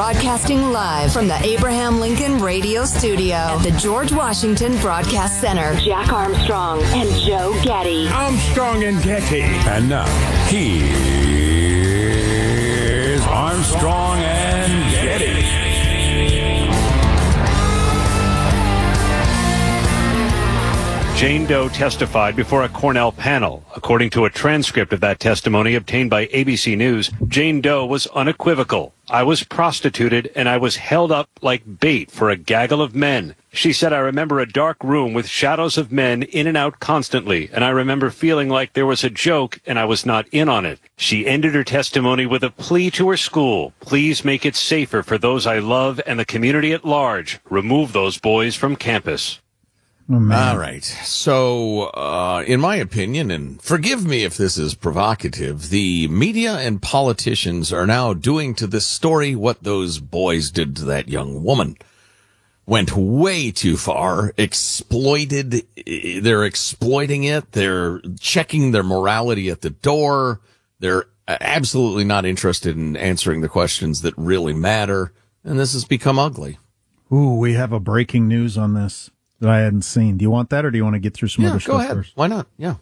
Broadcasting live from the Abraham Lincoln Radio Studio at the George Washington Broadcast Center. Jack Armstrong and Joe Getty. Armstrong and Getty. And now, here's Armstrong and Getty. Jane Doe testified before a Cornell panel. According to a transcript of that testimony obtained by ABC News, Jane Doe was unequivocal. I was prostituted and I was held up like bait for a gaggle of men. She said, I remember a dark room with shadows of men in and out constantly, and I remember feeling like there was a joke and I was not in on it. She ended her testimony with a plea to her school. Please make it safer for those I love and the community at large. Remove those boys from campus. Oh, all right. So, in my opinion, and forgive me if this is provocative, the media and politicians are now doing to this story what those boys did to that young woman. Went way too far, exploited, they're exploiting it, they're checking their morality at the door, they're absolutely not interested in answering the questions that really matter, and this has become ugly. Ooh, we have a breaking news on this that I hadn't seen. Do you want that, or do you want to get through some other stuff go ahead. First? Why not? Yeah.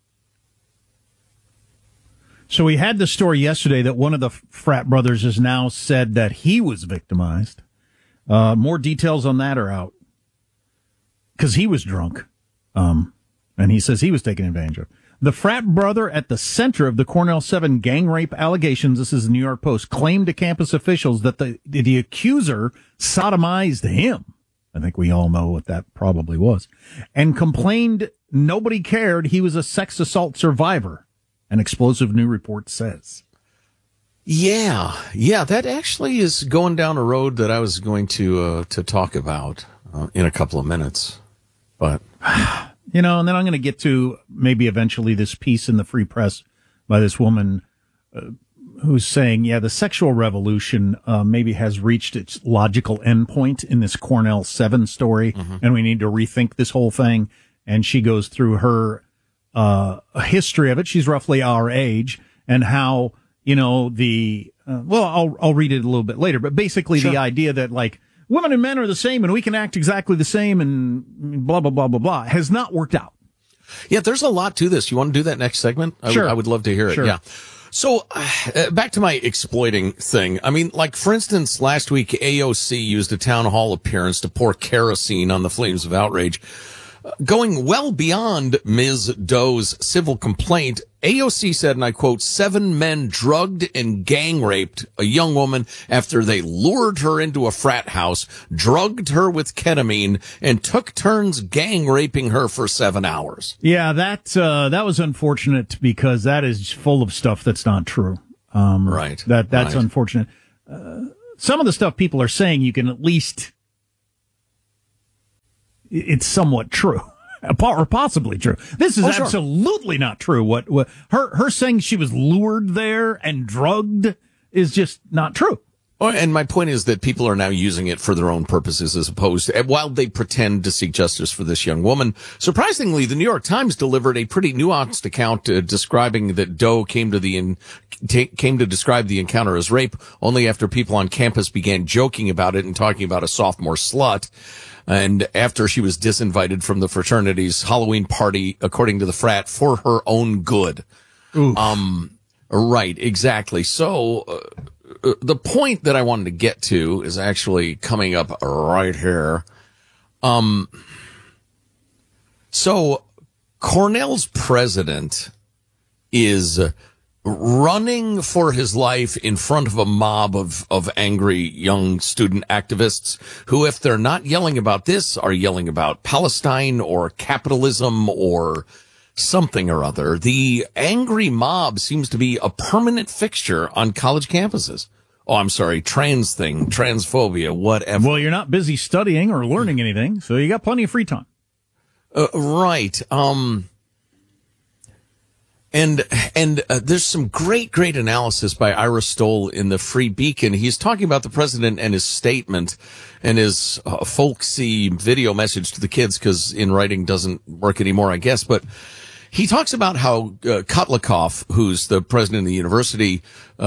So we had the story yesterday that one of the frat brothers has now said that he was victimized. More details on that are out. Because he was drunk. And he says he was taken advantage of. The frat brother at the center of the Cornell 7 gang rape allegations, this is the New York Post, claimed to campus officials that the accuser sodomized him. I think we all know what that probably was. And complained nobody cared he was a sex assault survivor, an explosive new report says. Yeah, that actually is going down a road that I was going to talk about in a couple of minutes. But, you know, and then I'm going to get to maybe eventually this piece in the Free Press by this woman who's saying, the sexual revolution maybe has reached its logical endpoint in this Cornell 7 story, and we need to rethink this whole thing. And she goes through her history of it. She's roughly our age, and how, you know, I'll read it a little bit later, but basically the idea that, like, women and men are the same and we can act exactly the same and blah, blah, blah, blah, blah, has not worked out. Yeah, there's a lot to this. You want to do that next segment? Sure. I would love to hear it. Sure. Yeah. So, back to my exploiting thing. I mean, like, for instance, last week, AOC used a town hall appearance to pour kerosene on the flames of outrage. Going well beyond Ms. Doe's civil complaint, AOC said, and I quote, 7 men drugged and gang raped a young woman after they lured her into a frat house, drugged her with ketamine, and took turns gang raping her for 7 hours. Yeah, that was unfortunate because that is full of stuff that's not true. Right. That's unfortunate. Some of the stuff people are saying, you can at least, it's somewhat true. Or possibly true. This is absolutely not true. What her saying she was lured there and drugged is just not true. And my point is that people are now using it for their own purposes as opposed to, while they pretend to seek justice for this young woman. Surprisingly, the New York Times delivered a pretty nuanced account describing that Doe came to describe the encounter as rape only after people on campus began joking about it and talking about a sophomore slut. And after she was disinvited from the fraternity's Halloween party, according to the frat, for her own good. Oof. Right, exactly. So, the point that I wanted to get to is actually coming up right here. So, Cornell's president is running for his life in front of a mob of angry young student activists who, if they're not yelling about this, are yelling about Palestine or capitalism or something or other. The angry mob seems to be a permanent fixture on college campuses. Oh, I'm sorry, transphobia, whatever. Well, you're not busy studying or learning anything, so you got plenty of free time. Right. And there's some great analysis by Ira Stoll in the Free Beacon. He's talking about the president and his statement and his folksy video message to the kids, because in writing doesn't work anymore, I guess. But He talks about how Kotlikoff, who's the president of the university,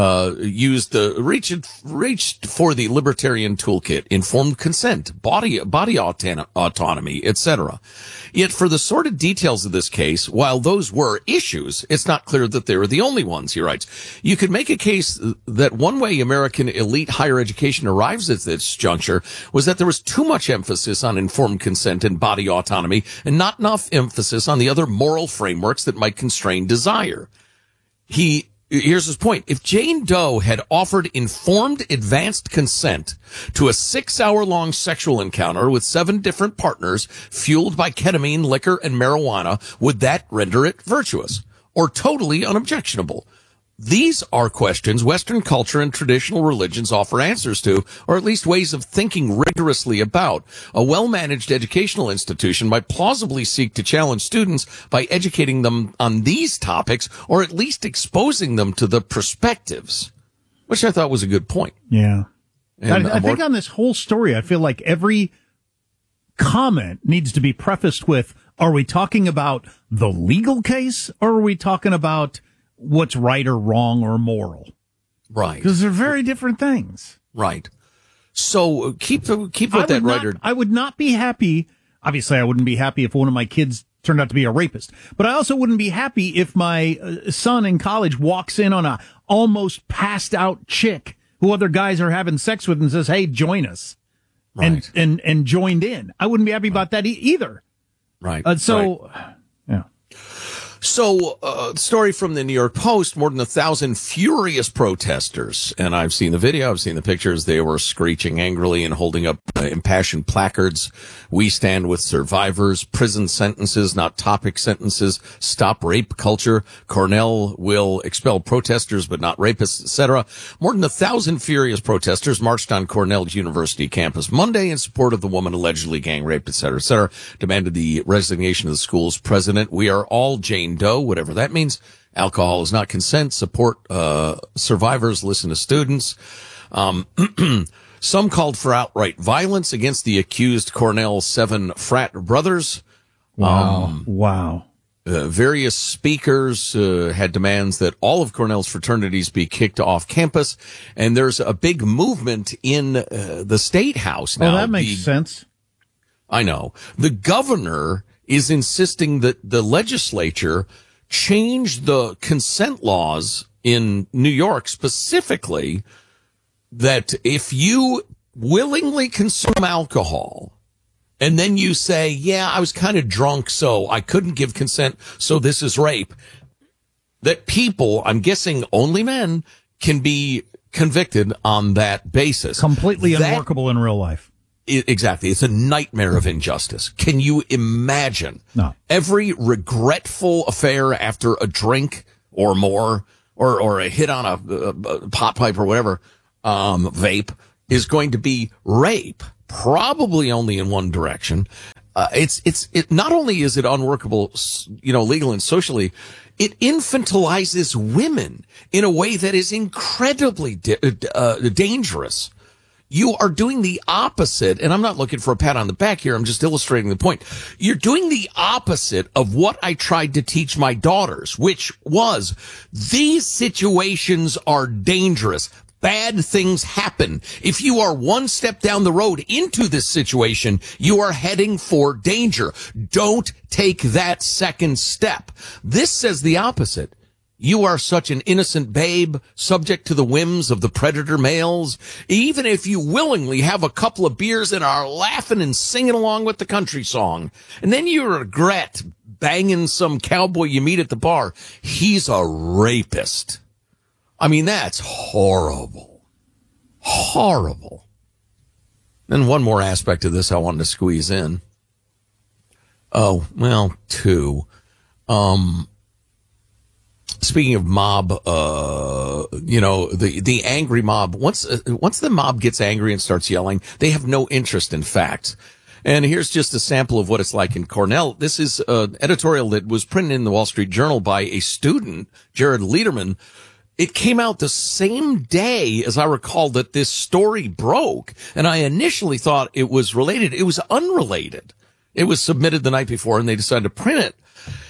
reached for the libertarian toolkit, informed consent, body autonomy, etc. Yet for the sordid details of this case, while those were issues, it's not clear that they were the only ones, he writes. You could make a case that one way American elite higher education arrives at this juncture was that there was too much emphasis on informed consent and body autonomy and not enough emphasis on the other moral frameworks that might constrain desire. Here's his point. If Jane Doe had offered informed advanced consent to a 6-hour-long sexual encounter with 7 different partners fueled by ketamine, liquor, and marijuana, would that render it virtuous or totally unobjectionable? These are questions Western culture and traditional religions offer answers to, or at least ways of thinking rigorously about. A well-managed educational institution might plausibly seek to challenge students by educating them on these topics, or at least exposing them to the perspectives, which I thought was a good point. Yeah. And I think on this whole story, I feel like every comment needs to be prefaced with, are we talking about the legal case, or are we talking about what's right or wrong or moral? Right. Because they're very different things. Right. So keep what that writer. I would not be happy. Obviously, I wouldn't be happy if one of my kids turned out to be a rapist. But I also wouldn't be happy if my son in college walks in on a almost passed out chick who other guys are having sex with and says, "Hey, join us," Right. and joined in. I wouldn't be happy about that either. Right. Yeah. So, story from the New York Post, more than 1,000 furious protesters. And I've seen the video, I've seen the pictures. They were screeching angrily and holding up impassioned placards. We stand with survivors, prison sentences, not topic sentences, stop rape culture. Cornell will expel protesters, but not rapists, etc. More than 1,000 furious protesters marched on Cornell's University campus Monday in support of the woman allegedly gang raped, etc., demanded the resignation of the school's president. We are all Jane Doe, whatever that means. Alcohol is not consent. Support survivors. Listen to students. Some called for outright violence against the accused Cornell 7 frat brothers. Wow. Various speakers had demands that all of Cornell's fraternities be kicked off campus. And there's a big movement in the State House now. Well, that makes sense. I know. The governor is insisting that the legislature change the consent laws in New York, specifically that if you willingly consume alcohol and then you say, yeah, I was kind of drunk, so I couldn't give consent, so this is rape, that people, I'm guessing only men, can be convicted on that basis. Completely unworkable in real life. Exactly. It's a nightmare of injustice. Can you imagine every regretful affair after a drink or more, or a hit on a pot pipe or whatever, vape, is going to be rape, probably only in one direction. It not only is it unworkable, legal and socially, it infantilizes women in a way that is incredibly dangerous. You are doing the opposite, and I'm not looking for a pat on the back here, I'm just illustrating the point. You're doing the opposite of what I tried to teach my daughters, which was, these situations are dangerous. Bad things happen. If you are one step down the road into this situation, you are heading for danger. Don't take that second step. This says the opposite. You are such an innocent babe, subject to the whims of the predator males. Even if you willingly have a couple of beers and are laughing and singing along with the country song, and then you regret banging some cowboy you meet at the bar, he's a rapist. I mean, that's horrible. Horrible. And one more aspect of this I wanted to squeeze in. Two. Speaking of mob, the angry mob, once the mob gets angry and starts yelling, they have no interest in facts. And here's just a sample of what it's like in Cornell. This is an editorial that was printed in the Wall Street Journal by a student, Jared Lederman. It came out the same day, as I recall, that this story broke. And I initially thought it was related. It was unrelated. It was submitted the night before and they decided to print it.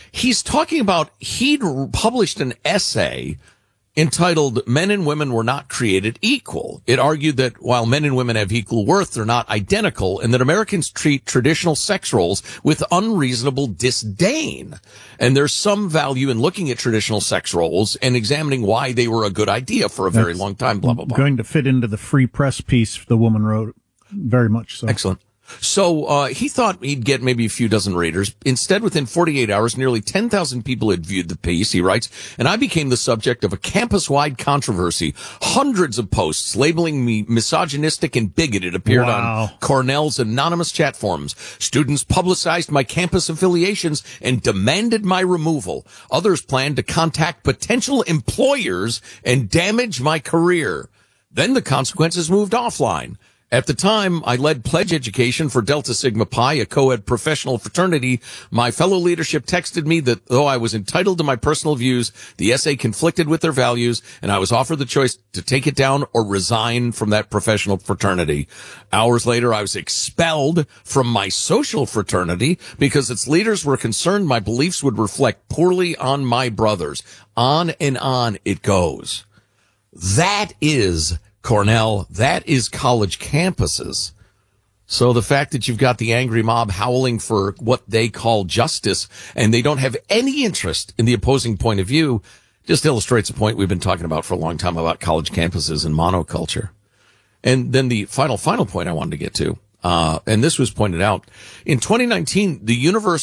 He's talking about he'd published an essay entitled Men and Women Were Not Created Equal. It argued that while men and women have equal worth, they're not identical, and that Americans treat traditional sex roles with unreasonable disdain. And there's some value in looking at traditional sex roles and examining why they were a good idea for a very long time, blah, blah, blah. Going to fit into the Free Press piece the woman wrote, very much so. Excellent. So he thought he'd get maybe a few dozen readers. Instead, within 48 hours, nearly 10,000 people had viewed the piece, he writes, and I became the subject of a campus-wide controversy. Hundreds of posts labeling me misogynistic and bigoted appeared on Cornell's anonymous chat forums. Students publicized my campus affiliations and demanded my removal. Others planned to contact potential employers and damage my career. Then the consequences moved offline. At the time, I led pledge education for Delta Sigma Pi, a co-ed professional fraternity. My fellow leadership texted me that though I was entitled to my personal views, the essay conflicted with their values, and I was offered the choice to take it down or resign from that professional fraternity. Hours later, I was expelled from my social fraternity because its leaders were concerned my beliefs would reflect poorly on my brothers. On and on it goes. That is Cornell, that is college campuses. So the fact that you've got the angry mob howling for what they call justice and they don't have any interest in the opposing point of view just illustrates a point we've been talking about for a long time about college campuses and monoculture. And then the final point I wanted to get to, and this was pointed out in 2019, the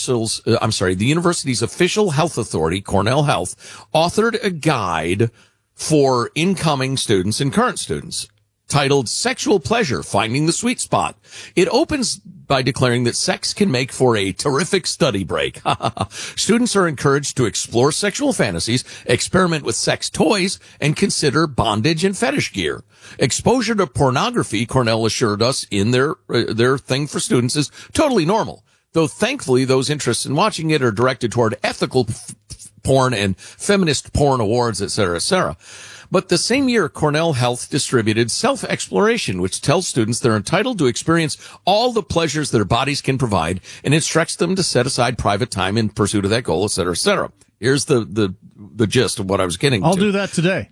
university's official health authority, Cornell Health, authored a guide for incoming students and current students titled Sexual Pleasure, Finding the Sweet Spot. It opens by declaring that sex can make for a terrific study break. Students are encouraged to explore sexual fantasies, experiment with sex toys, and consider bondage and fetish gear. Exposure to pornography, Cornell assured us in their thing for students, is totally normal. Though thankfully those interests in watching it are directed toward ethical porn and feminist porn awards, etc., etc. But the same year, Cornell Health distributed Self-Exploration, which tells students they're entitled to experience all the pleasures their bodies can provide and instructs them to set aside private time in pursuit of that goal, etc., etc. Here's the gist of what I was getting to. I'll do that today.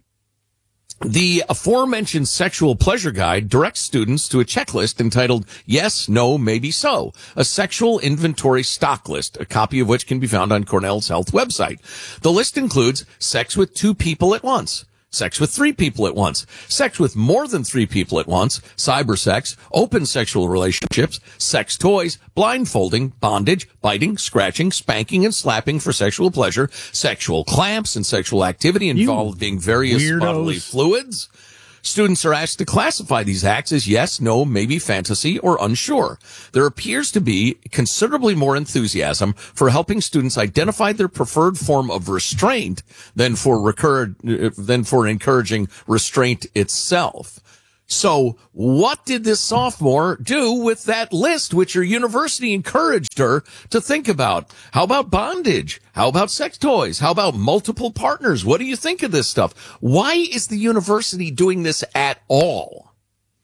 The aforementioned Sexual Pleasure Guide directs students to a checklist entitled Yes, No, Maybe So, a sexual inventory stock list, a copy of which can be found on Cornell's Health website. The list includes sex with 2 people at once, sex with 3 people at once, sex with more than 3 people at once, cyber sex, open sexual relationships, sex toys, blindfolding, bondage, biting, scratching, spanking, and slapping for sexual pleasure, sexual clamps and sexual activity involving various bodily fluids. Students are asked to classify these acts as yes, no, maybe fantasy, or unsure. There appears to be considerably more enthusiasm for helping students identify their preferred form of restraint than for encouraging restraint itself. So what did this sophomore do with that list, which her university encouraged her to think about? How about bondage? How about sex toys? How about multiple partners? What do you think of this stuff? Why is the university doing this at all?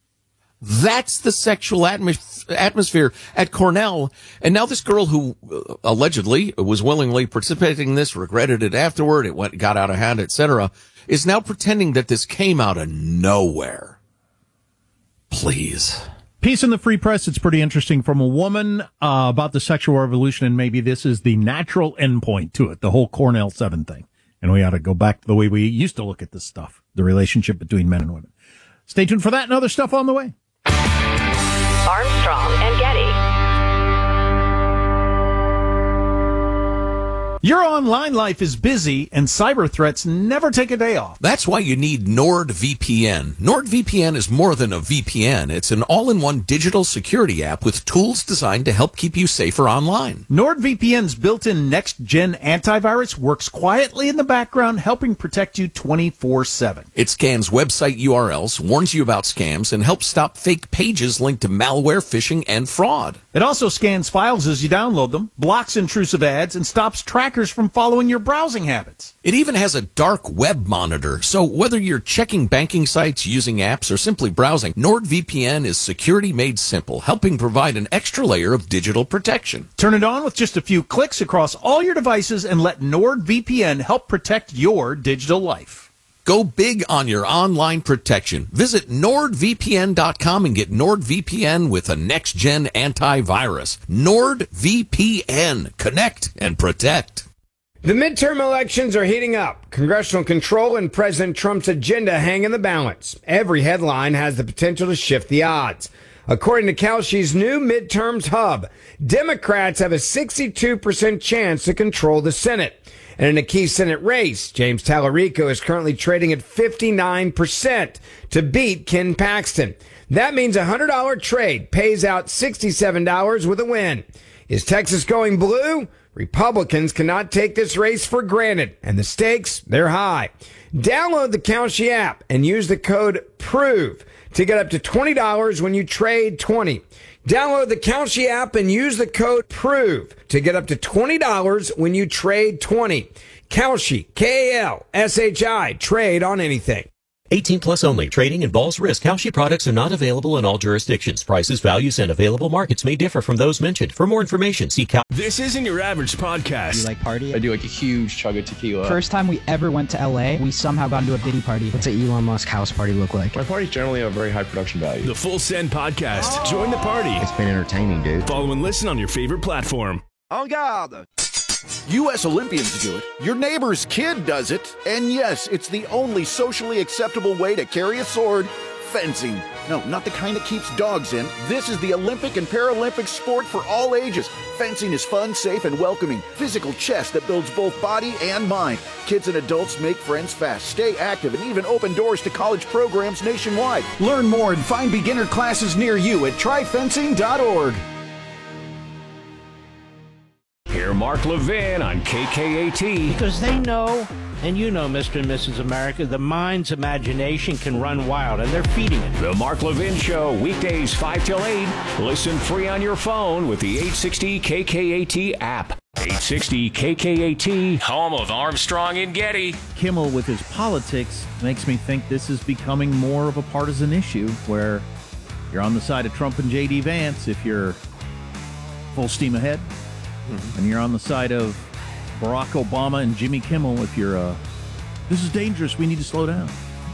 That's the sexual atmosphere at Cornell. And now this girl who allegedly was willingly participating in this, regretted it afterward, got out of hand, etc., is now pretending that this came out of nowhere. Please. Piece in the Free Press, it's pretty interesting, from a woman about the sexual revolution, and maybe this is the natural endpoint to it, the whole Cornell 7 thing. And we ought to go back to the way we used to look at this stuff, the relationship between men and women. Stay tuned for that and other stuff on the way. Armstrong and Getty. Your online life is busy, and cyber threats never take a day off. That's why you need NordVPN. NordVPN is more than a VPN. It's an all-in-one digital security app with tools designed to help keep you safer online. NordVPN's built-in next-gen antivirus works quietly in the background, helping protect you 24/7. It scans website URLs, warns you about scams, and helps stop fake pages linked to malware, phishing, and fraud. It also scans files as you download them, blocks intrusive ads, and stops tracking hackers from following your browsing habits. It even has a dark web monitor, so whether you're checking banking sites, using apps, or simply browsing, NordVPN is security made simple, helping provide an extra layer of digital protection. Turn it on with just a few clicks across all your devices and let NordVPN help protect your digital life. Go big on your online protection. Visit NordVPN.com and get NordVPN with a next-gen antivirus. NordVPN. Connect and protect. The midterm elections are heating up. Congressional control and President Trump's agenda hang in the balance. Every headline has the potential to shift the odds. According to Kelsey's new midterms hub, Democrats have a 62% chance to control the Senate. And in a key Senate race, James Tallarico is currently trading at 59% to beat Ken Paxton. That means a $100 trade pays out $67 with a win. Is Texas going blue? Republicans cannot take this race for granted, and the stakes, they're high. Download the Kalshi app and use the code PROVE to get up to $20 when you trade 20. Download the Kalshi app and use the code PROVE to get up to $20 when you trade 20. Kalshi, K-A-L-S-H-I, trade on anything. 18 plus only. Trading involves risk. Kalshi products are not available in all jurisdictions. Prices, values, and available markets may differ from those mentioned. For more information, see Kalshi. This isn't your average podcast. You like party? I do like a huge chug of tequila. First time we ever went to LA, we somehow got into a Diddy party. What's an Elon Musk house party look like? My parties generally have very high production value. The Full Send Podcast. Join the party. It's been entertaining, dude. Follow and listen on your favorite platform. En garde! U.S. Olympians do it, your neighbor's kid does it, and yes, it's the only socially acceptable way to carry a sword, fencing. No, not the kind that keeps dogs in. This is the Olympic and Paralympic sport for all ages. Fencing is fun, safe, and welcoming. Physical chess that builds both body and mind. Kids and adults make friends fast, stay active, and even open doors to college programs nationwide. Learn more and find beginner classes near you at tryfencing.org. Hear Mark Levin on KKAT. Because they know, and you know, Mr. and Mrs. America, the mind's imagination can run wild, and they're feeding it. The Mark Levin Show, weekdays 5 till 8. Listen free on your phone with the 860 KKAT app. 860 KKAT, home of Armstrong and Getty. Kimmel, with his politics, makes me think this is becoming more of a partisan issue where you're on the side of Trump and J.D. Vance if you're full steam ahead. And you're on the side of Barack Obama and Jimmy Kimmel if you're, this is dangerous, we need to slow down.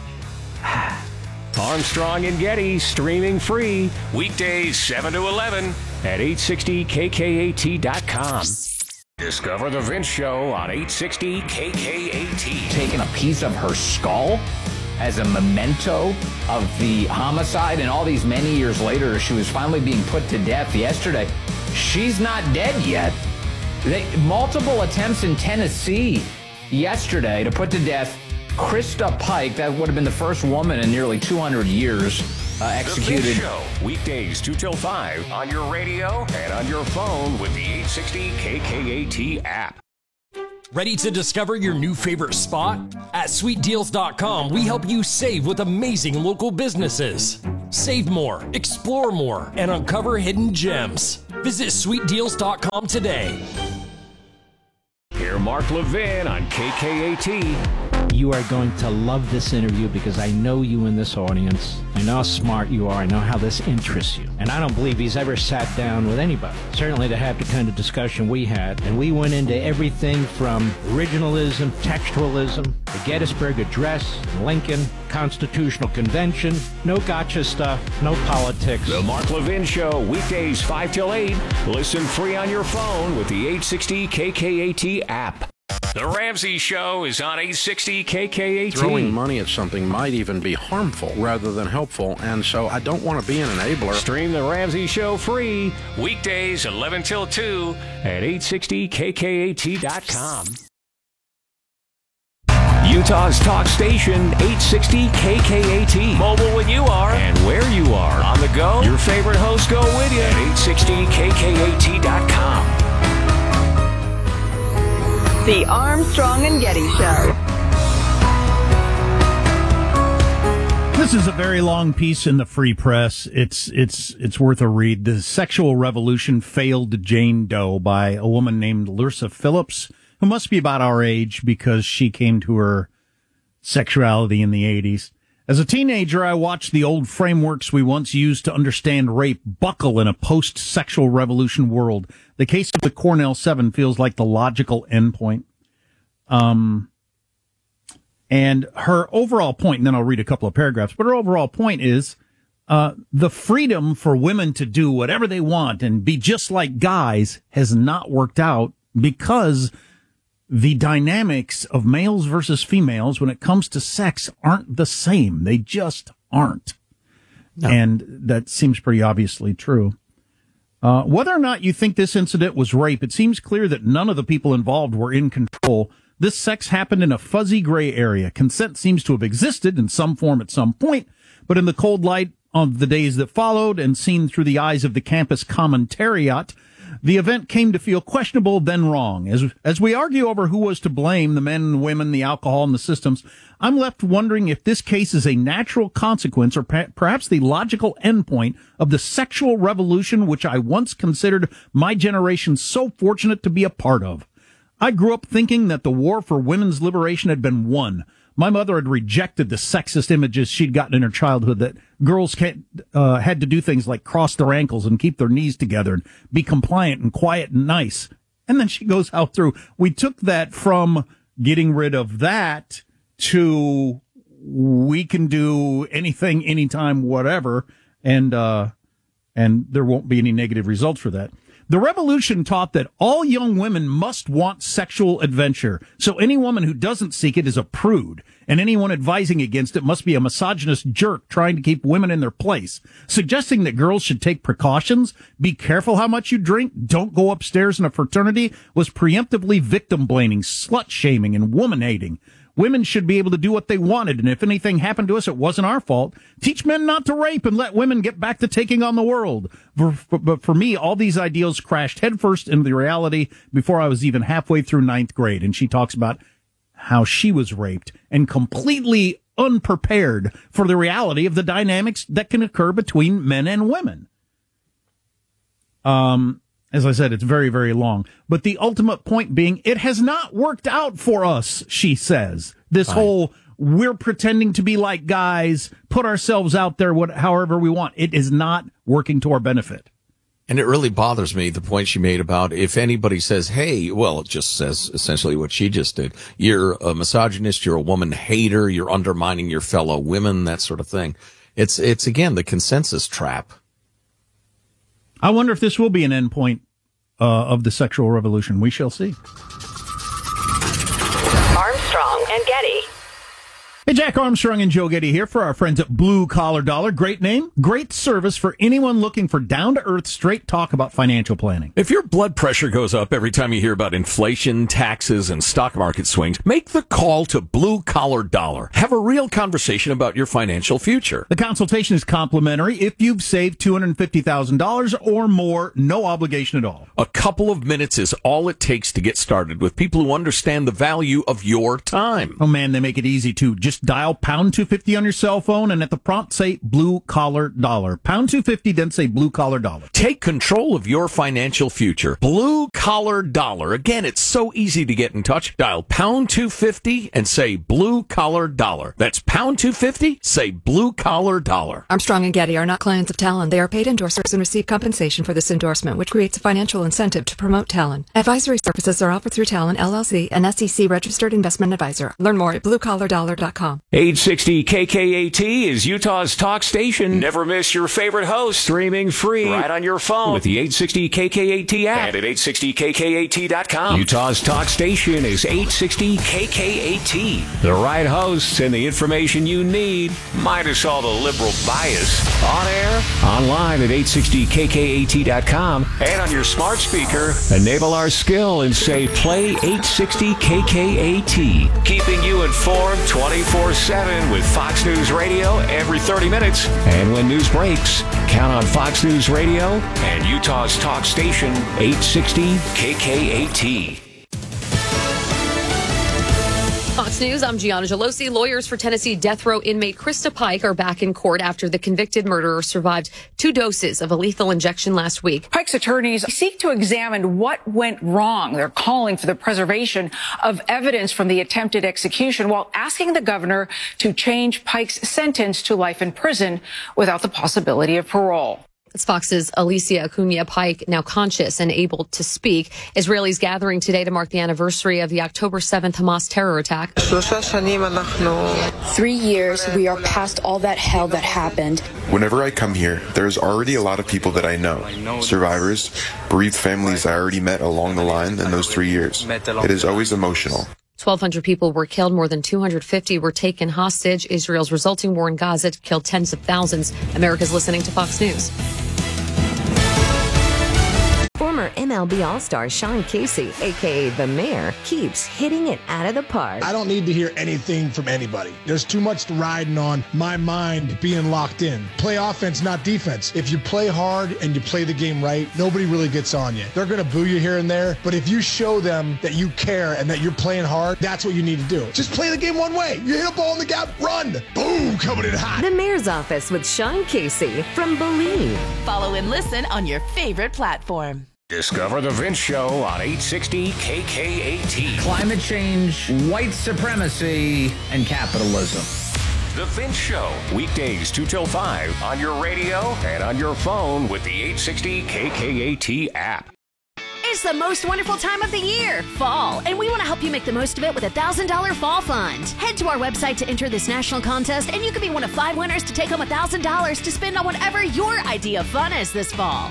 Armstrong and Getty, streaming free, weekdays 7 to 11 at 860KKAT.com. Discover the Vince Show on 860 KKAT. Taking a piece of her skull as a memento of the homicide, and all these many years later, she was finally being put to death yesterday. She's not dead yet. Multiple attempts in Tennessee yesterday to put to death Krista Pike. That would have been the first woman in nearly 200 years executed. The Vince Show, weekdays 2 till 5 on your radio and on your phone with the 860 KKAT app. Ready to discover your new favorite spot? At SweetDeals.com, we help you save with amazing local businesses. Save more, explore more, and uncover hidden gems. Visit SweetDeals.com today. Hear Mark Levin on KKAT. You are going to love this interview because I know you in this audience. I know how smart you are. I know how this interests you. And I don't believe he's ever sat down with anybody, certainly to have the kind of discussion we had. And we went into everything from originalism, textualism, the Gettysburg Address, Lincoln, Constitutional Convention, no gotcha stuff, no politics. The Mark Levin Show, weekdays 5 till 8. Listen free on your phone with the 860 KKAT app. The Ramsey Show is on 860 KKAT. Throwing money at something might even be harmful rather than helpful, and so I don't want to be an enabler. Stream The Ramsey Show free, weekdays 11 till 2 at 860KKAT.com. Utah's talk station, 860 KKAT. Mobile when you are and where you are. On the go, your favorite hosts go with you at 860KKAT.com. The Armstrong and Getty Show. This is a very long piece in the Free Press. It's worth a read. The Sexual Revolution Failed Jane Doe by a woman named Lursa Phillips. who must be about our age because she came to her sexuality in the 80s. As a teenager, I watched the old frameworks we once used to understand rape buckle in a post-sexual revolution world. The case of the Cornell 7 feels like the logical endpoint. And her overall point, and then I'll read a couple of paragraphs, but her overall point is the freedom for women to do whatever they want and be just like guys has not worked out because the dynamics of males versus females when it comes to sex aren't the same. They just aren't. No. And that seems pretty obviously true. Whether or not you think this incident was rape, it seems clear that none of the people involved were in control. This sex happened in a fuzzy gray area. Consent seems to have existed in some form at some point, but in the cold light of the days that followed and seen through the eyes of the campus commentariat, the event came to feel questionable, then wrong. As we argue over who was to blame, the men and women, the alcohol, and the systems, I'm left wondering if this case is a natural consequence or perhaps the logical endpoint of the sexual revolution which I once considered my generation so fortunate to be a part of. I grew up thinking that the war for women's liberation had been won. My mother had rejected the sexist images she'd gotten in her childhood that girls had to do things like cross their ankles and keep their knees together and be compliant and quiet and nice. And then she goes out through, we took that from getting rid of that to we can do anything, anytime, whatever, and there won't be any negative results for that. The revolution taught that all young women must want sexual adventure, so any woman who doesn't seek it is a prude, and anyone advising against it must be a misogynist jerk trying to keep women in their place. Suggesting that girls should take precautions, be careful how much you drink, don't go upstairs in a fraternity, was preemptively victim-blaming, slut-shaming, and woman-hating. Women should be able to do what they wanted, and if anything happened to us, it wasn't our fault. Teach men not to rape and let women get back to taking on the world. But for me, all these ideals crashed headfirst into the reality before I was even halfway through 9th grade. And she talks about how she was raped and completely unprepared for the reality of the dynamics that can occur between men and women. As I said, it's very, very long. But the ultimate point being, it has not worked out for us, she says. This whole, we're pretending to be like guys, put ourselves out there however we want. It is not working to our benefit. And it really bothers me, the point she made about if anybody says, hey, well, it just says essentially what she just did. You're a misogynist, you're a woman hater, you're undermining your fellow women, that sort of thing. It's again, the consensus trap. I wonder if this will be an endpoint of the sexual revolution. We shall see. Armstrong and Getty. Hey, Jack Armstrong and Joe Getty here for our friends at Blue Collar Dollar. Great name, great service for anyone looking for down-to-earth, straight talk about financial planning. If your blood pressure goes up every time you hear about inflation, taxes, and stock market swings, make the call to Blue Collar Dollar. Have a real conversation about your financial future. The consultation is complimentary if you've saved $250,000 or more, no obligation at all. A couple of minutes is all it takes to get started with people who understand the value of your time. Oh, man, they make it easy, too. Just dial pound 250 on your cell phone and at the prompt say Blue Collar Dollar. Pound 250, then say Blue Collar Dollar. Take control of your financial future. Blue Collar Dollar. Again, it's so easy to get in touch. Dial pound 250 and say Blue Collar Dollar. That's pound 250, say Blue Collar Dollar. Armstrong and Getty are not clients of Talon. They are paid endorsers and receive compensation for this endorsement, which creates a financial incentive to promote Talon. Advisory services are offered through Talon, LLC, an SEC-registered investment advisor. Learn more at bluecollardollar.com. 860 KKAT is Utah's talk station. Never miss your favorite host. Streaming free right on your phone with the 860 KKAT app and at 860KKAT.com. Utah's talk station is 860 KKAT. The right hosts and the information you need, minus all the liberal bias. On air, online at 860KKAT.com, and on your smart speaker, enable our skill and say play 860 KKAT. Keeping you informed 24/7 with Fox News Radio every 30 minutes. And when news breaks, count on Fox News Radio and Utah's talk station, 860 KKAT. Fox News, I'm Gianna Gelosi. Lawyers for Tennessee death row inmate Krista Pike are back in court after the convicted murderer survived 2 doses of a lethal injection last week. Pike's attorneys seek to examine what went wrong. They're calling for the preservation of evidence from the attempted execution while asking the governor to change Pike's sentence to life in prison without the possibility of parole. It's Fox's Alicia Acuna Pike, now conscious and able to speak. Israelis gathering today to mark the anniversary of the October 7th Hamas terror attack. 3 years, we are past all that hell that happened. Whenever I come here, there's already a lot of people that I know. Survivors, bereaved families I already met along the line in those 3 years. It is always emotional. 1,200 people were killed. More than 250 were taken hostage. Israel's resulting war in Gaza killed tens of thousands. America's listening to Fox News. Former MLB All-Star Sean Casey, a.k.a. The Mayor, keeps hitting it out of the park. I don't need to hear anything from anybody. There's too much riding on my mind being locked in. Play offense, not defense. If you play hard and you play the game right, nobody really gets on you. They're going to boo you here and there, but if you show them that you care and that you're playing hard, that's what you need to do. Just play the game one way. You hit a ball in the gap, run. Boom, coming in hot. The Mayor's Office with Sean Casey from Believe. Follow and listen on your favorite platform. Discover The Vince Show on 860 KKAT. Climate change, white supremacy, and capitalism. The Vince Show, weekdays 2 till 5 on your radio and on your phone with the 860 KKAT app. It's the most wonderful time of the year, fall, and we want to help you make the most of it with a $1,000 fall fund. Head to our website to enter this national contest, and you could be one of 5 winners to take home $1,000 to spend on whatever your idea of fun is this fall.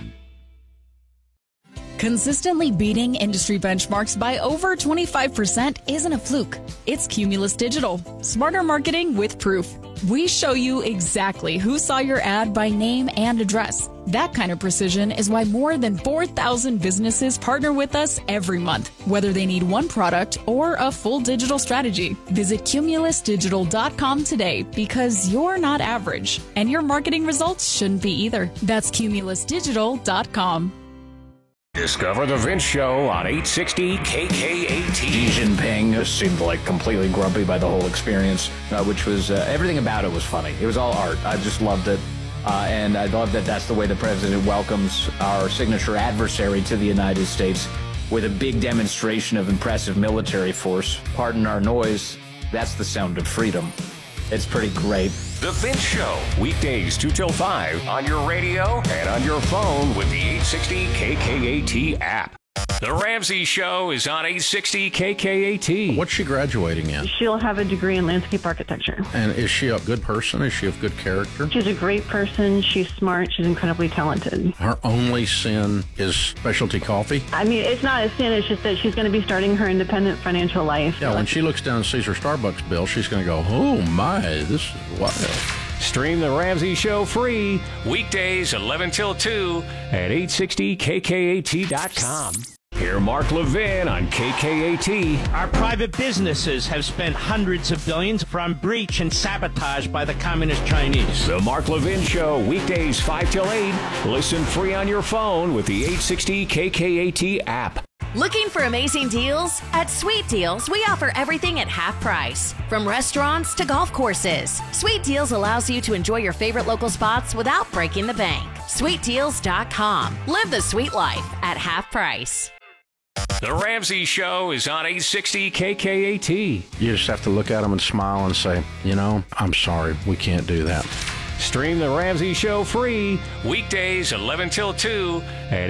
Consistently beating industry benchmarks by over 25% isn't a fluke. It's Cumulus Digital. Smarter marketing with proof. We show you exactly who saw your ad by name and address. That kind of precision is why more than 4,000 businesses partner with us every month, whether they need one product or a full digital strategy. Visit cumulusdigital.com today because you're not average, and your marketing results shouldn't be either. That's cumulusdigital.com. Discover The Vince Show on 860 KKAT. Xi Jinping seemed like completely grumpy by the whole experience, which was, everything about it was funny. It was all art. I just loved it. And I love that that's the way the president welcomes our signature adversary to the United States with a big demonstration of impressive military force. Pardon our noise. That's the sound of freedom. It's pretty great. The Vince Show, weekdays 2 till 5 on your radio and on your phone with the 860 KKAT app. The Ramsey Show is on 860 KKAT. What's she graduating in? She'll have a degree in landscape architecture. And is she a good person? Is she of good character? She's a great person. She's smart. She's incredibly talented. Her only sin is specialty coffee? I mean, it's not a sin. It's just that she's going to be starting her independent financial life. Yeah, when she looks down and sees her Starbucks bill, she's going to go, oh my, this is wild. Stream The Ramsey Show free, weekdays 11 till 2 at 860KKAT.com. Hear Mark Levin on KKAT. Our private businesses have spent hundreds of billions from breach and sabotage by the Communist Chinese. The Mark Levin Show, weekdays 5 till 8. Listen free on your phone with the 860 KKAT app. Looking for amazing deals? At Sweet Deals, we offer everything at half price. From restaurants to golf courses. Sweet Deals allows you to enjoy your favorite local spots without breaking the bank. SweetDeals.com. Live the sweet life at half price. The Ramsey Show is on 860 KKAT. You just have to look at them and smile and say, you know, I'm sorry, we can't do that. Stream The Ramsey Show free, weekdays 11 till 2 at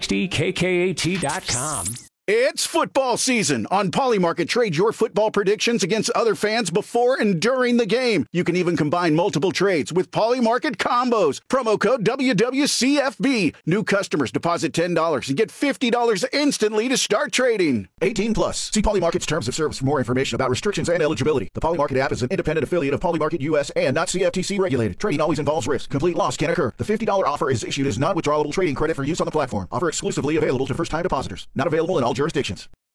860KKAT.com. It's football season. On Polymarket, trade your football predictions against other fans before and during the game. You can even combine multiple trades with Polymarket combos. Promo code WWCFB. New customers deposit $10 and get $50 instantly to start trading. 18 plus. See Polymarket's terms of service for more information about restrictions and eligibility. The Polymarket app is an independent affiliate of Polymarket US and not CFTC regulated. Trading always involves risk. Complete loss can occur. The $50 offer is issued as non-withdrawable trading credit for use on the platform. Offer exclusively available to first-time depositors. Not available in all jurisdictions.